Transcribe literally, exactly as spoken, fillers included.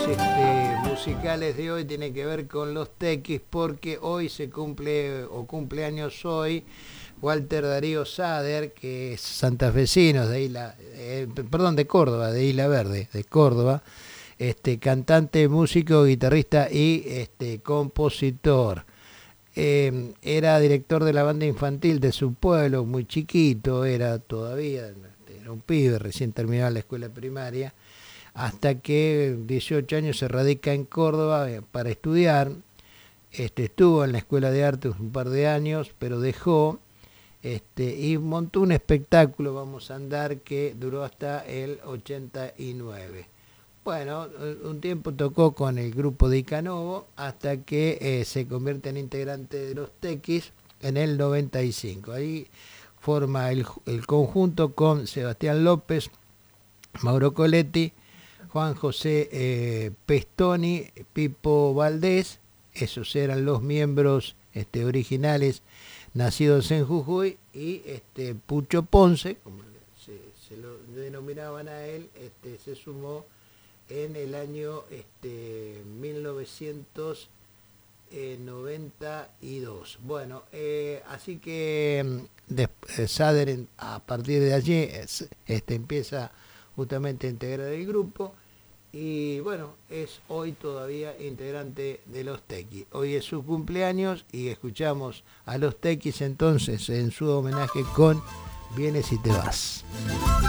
este, musicales de hoy tienen que ver con los Tequis, porque hoy se cumple o cumpleaños hoy Walter Darío Sader, que es santafesino de Isla, eh, perdón, de Córdoba, de Isla Verde, de Córdoba, este, cantante, músico, guitarrista y este, compositor. Eh, era director de la banda infantil de su pueblo, muy chiquito, era todavía, era un pibe, recién terminaba la escuela primaria, hasta que dieciocho años se radica en Córdoba para estudiar. Este, estuvo en la escuela de arte un par de años, pero dejó este, y montó un espectáculo, Vamos a Andar, que duró hasta el ochenta y nueve. Bueno, un tiempo tocó con el grupo de Icanovo hasta que eh, se convierte en integrante de los Tequis en el noventa y cinco. Ahí forma el, el conjunto con Sebastián López, Mauro Coletti, Juan José eh, Pestoni, Pipo Valdés. Esos eran los miembros este, originales nacidos en Jujuy, y este, Pucho Ponce, como se, se lo denominaban a él, este, se sumó en el año este, mil novecientos noventa y dos. Bueno, eh, así que de, eh, Sader a partir de allí este, empieza justamente a integrar el grupo, y bueno, es hoy todavía integrante de los Tequis. Hoy es su cumpleaños y escuchamos a los Tequis entonces en su homenaje con Vienes y te vas.